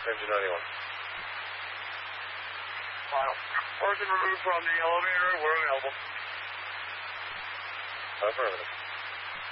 engine 91. Final. Person removed from the elevator. We're available. Affirmative.